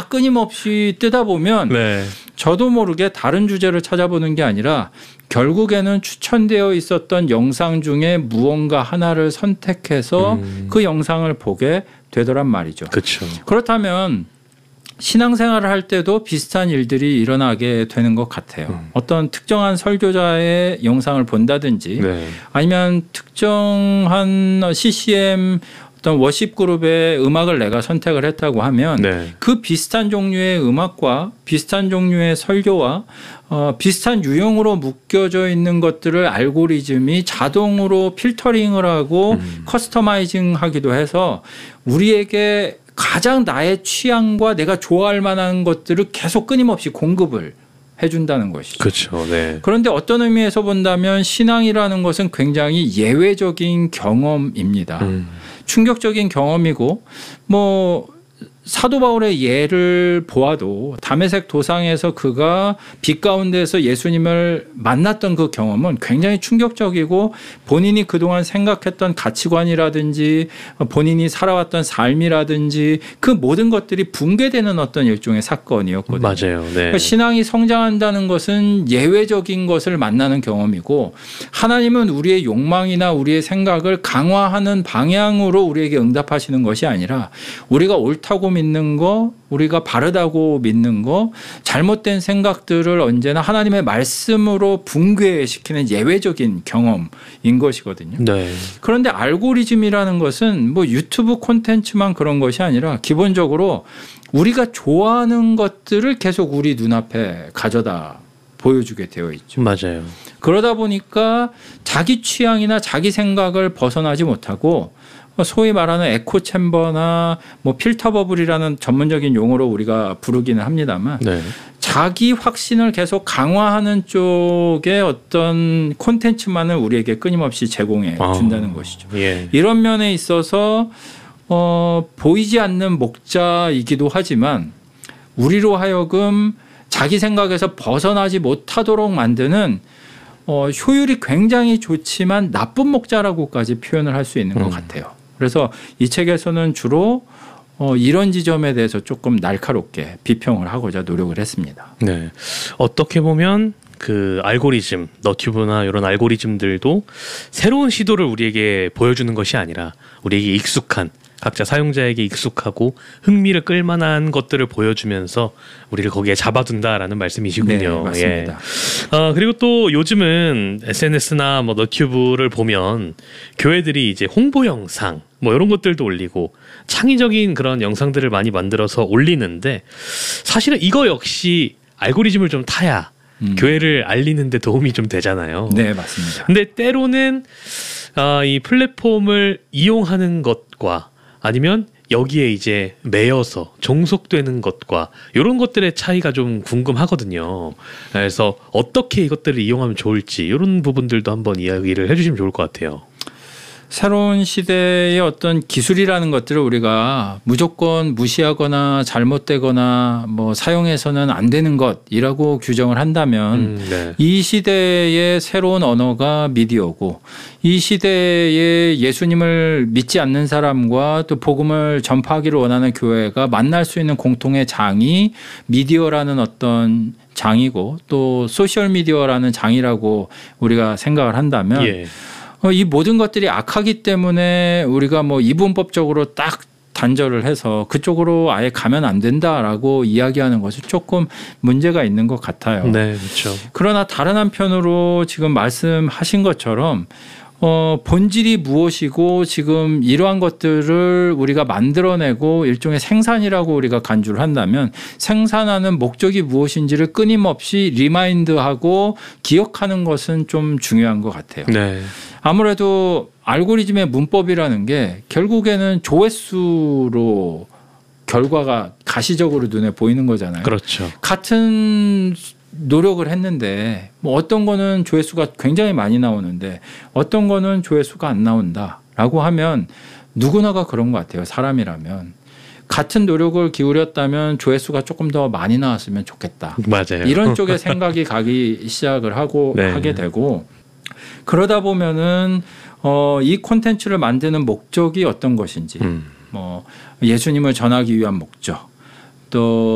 막 끊임없이 뜨다 보면 네. 저도 모르게 다른 주제를 찾아보는 게 아니라 결국에는 추천되어 있었던 영상 중에 무언가 하나를 선택해서 그 영상을 보게 되더란 말이죠. 그렇죠. 그렇다면 신앙생활을 할 때도 비슷한 일들이 일어나게 되는 것 같아요. 어떤 특정한 설교자의 영상을 본다든지 네. 아니면 특정한 CCM 어떤 워십 그룹의 음악을 내가 선택을 했다고 하면 네. 그 비슷한 종류의 음악과 비슷한 종류의 설교와 비슷한 유형으로 묶여져 있는 것들을 알고리즘이 자동으로 필터링을 하고 커스터마이징 하기도 해서 우리에게 가장 나의 취향과 내가 좋아할 만한 것들을 계속 끊임없이 공급을 해준다는 것이죠. 그렇죠. 네. 그런데 어떤 의미에서 본다면 신앙이라는 것은 굉장히 예외적인 경험입니다. 충격적인 경험이고 뭐 사도 바울의 예를 보아도 다메섹 도상에서 그가 빛 가운데서 예수님을 만났던 그 경험은 굉장히 충격적이고 본인이 그동안 생각했던 가치관이라든지 본인이 살아왔던 삶이라든지 그 모든 것들이 붕괴되는 어떤 일종의 사건이었거든요. 맞아요. 네. 그러니까 신앙이 성장한다는 것은 예외적인 것을 만나는 경험이고 하나님은 우리의 욕망이나 우리의 생각을 강화하는 방향으로 우리에게 응답하시는 것이 아니라 우리가 옳다고 믿는 거, 우리가 바르다고 믿는 거, 잘못된 생각들을 언제나 하나님의 말씀으로 붕괴시키는 예외적인 경험인 것이거든요. 네. 그런데 알고리즘이라는 것은 뭐 유튜브 콘텐츠만 그런 것이 아니라 기본적으로 우리가 좋아하는 것들을 계속 우리 눈앞에 가져다 보여주게 되어 있죠. 맞아요. 그러다 보니까 자기 취향이나 자기 생각을 벗어나지 못하고 소위 말하는 에코 챔버나 뭐 필터 버블이라는 전문적인 용어로 우리가 부르기는 합니다만 네. 자기 확신을 계속 강화하는 쪽의 어떤 콘텐츠만을 우리에게 끊임없이 제공해 준다는 것이죠. 예. 이런 면에 있어서 보이지 않는 목자이기도 하지만 우리로 하여금 자기 생각에서 벗어나지 못하도록 만드는 효율이 굉장히 좋지만 나쁜 목자라고까지 표현을 할 수 있는 것 같아요. 그래서 이 책에서는 주로 이런 지점에 대해서 조금 날카롭게 비평을 하고자 노력을 했습니다. 네. 어떻게 보면 그 알고리즘, 너튜브나 이런 알고리즘들도 새로운 시도를 우리에게 보여주는 것이 아니라 우리에게 익숙한 각자 사용자에게 익숙하고 흥미를 끌만한 것들을 보여주면서 우리를 거기에 잡아둔다라는 말씀이시군요. 네, 맞습니다. 예. 그리고 또 요즘은 SNS나 뭐 너튜브를 보면 교회들이 이제 홍보 영상 뭐 이런 것들도 올리고 창의적인 그런 영상들을 많이 만들어서 올리는데 사실은 이거 역시 알고리즘을 좀 타야 교회를 알리는 데 도움이 좀 되잖아요. 네, 맞습니다. 근데 때로는 이 플랫폼을 이용하는 것과 아니면 여기에 이제 매여서 종속되는 것과 이런 것들의 차이가 좀 궁금하거든요. 그래서 어떻게 이것들을 이용하면 좋을지 이런 부분들도 한번 이야기를 해주시면 좋을 것 같아요. 새로운 시대의 어떤 기술이라는 것들을 우리가 무조건 무시하거나 잘못되거나 뭐 사용해서는 안 되는 것이라고 규정을 한다면 네. 이 시대의 새로운 언어가 미디어고 이 시대에 예수님을 믿지 않는 사람과 또 복음을 전파하기를 원하는 교회가 만날 수 있는 공통의 장이 미디어라는 어떤 장이고 또 소셜미디어라는 장이라고 우리가 생각을 한다면 예. 이 모든 것들이 악하기 때문에 우리가 뭐 이분법적으로 딱 단절을 해서 그쪽으로 아예 가면 안 된다라고 이야기하는 것은 조금 문제가 있는 것 같아요. 네, 그렇죠. 그러나 다른 한편으로 지금 말씀하신 것처럼 본질이 무엇이고 지금 이러한 것들을 우리가 만들어내고 일종의 생산이라고 우리가 간주를 한다면 생산하는 목적이 무엇인지를 끊임없이 리마인드하고 기억하는 것은 좀 중요한 것 같아요. 네. 아무래도 알고리즘의 문법이라는 게 결국에는 조회수로 결과가 가시적으로 눈에 보이는 거잖아요. 그렇죠. 같은 노력을 했는데 뭐 어떤 거는 조회수가 굉장히 많이 나오는데 어떤 거는 조회수가 안 나온다라고 하면 누구나가 그런 것 같아요. 사람이라면. 같은 노력을 기울였다면 조회수가 조금 더 많이 나왔으면 좋겠다. 맞아요. 이런 쪽에 생각이 가기 시작을 하고 네. 하게 되고 그러다 보면은 이 콘텐츠를 만드는 목적이 어떤 것인지 뭐 예수님을 전하기 위한 목적 또